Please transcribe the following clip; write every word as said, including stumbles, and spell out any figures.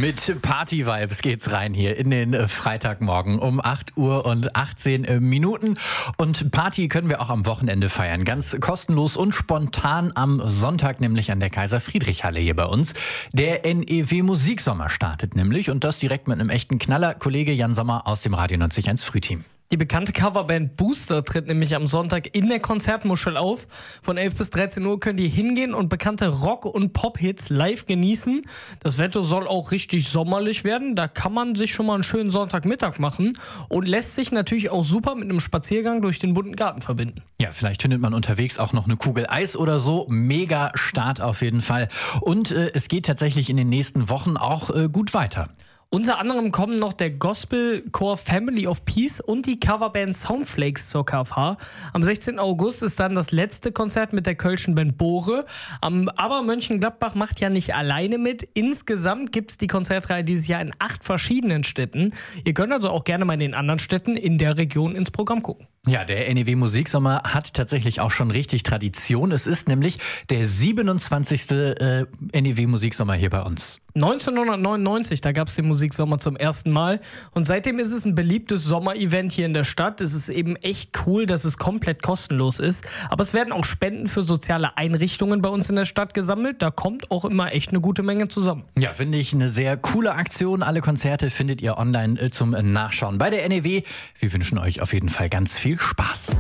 Mit Party-Vibes geht's rein hier in den Freitagmorgen um acht Uhr und achtzehn Minuten. Und Party können wir auch am Wochenende feiern. Ganz kostenlos und spontan am Sonntag, nämlich an der Kaiser-Friedrich-Halle hier bei uns. Der N E W Musiksommer startet nämlich und das direkt mit einem echten Knaller. Kollege Jan Sommer aus dem Radio neunzig Komma eins Frühteam. Die bekannte Coverband Booster tritt nämlich am Sonntag in der Konzertmuschel auf. Von elf bis dreizehn Uhr könnt ihr hingehen und bekannte Rock- und Pop-Hits live genießen. Das Wetter soll auch richtig sommerlich werden. Da kann man sich schon mal einen schönen Sonntagmittag machen und lässt sich natürlich auch super mit einem Spaziergang durch den bunten Garten verbinden. Ja, vielleicht findet man unterwegs auch noch eine Kugel Eis oder so. Mega Start auf jeden Fall. Und äh, es geht tatsächlich in den nächsten Wochen auch äh, gut weiter. Unter anderem kommen noch der Gospelchor Family of Peace und die Coverband Soundflakes zur K F H. Am sechzehnten August ist dann das letzte Konzert mit der kölschen Band Bohre. Aber Mönchengladbach macht ja nicht alleine mit. Insgesamt gibt es die Konzertreihe dieses Jahr in acht verschiedenen Städten. Ihr könnt also auch gerne mal in den anderen Städten in der Region ins Programm gucken. Ja, der N E W Musiksommer hat tatsächlich auch schon richtig Tradition. Es ist nämlich der siebenundzwanzigste Äh, N E W Musiksommer hier bei uns. neunzehnhundertneunundneunzig, da gab es den Musiksommer zum ersten Mal. Und seitdem ist es ein beliebtes Sommerevent hier in der Stadt. Es ist eben echt cool, dass es komplett kostenlos ist. Aber es werden auch Spenden für soziale Einrichtungen bei uns in der Stadt gesammelt. Da kommt auch immer echt eine gute Menge zusammen. Ja, finde ich eine sehr coole Aktion. Alle Konzerte findet ihr online zum Nachschauen bei der N E W. Wir wünschen euch auf jeden Fall ganz viel Spaß.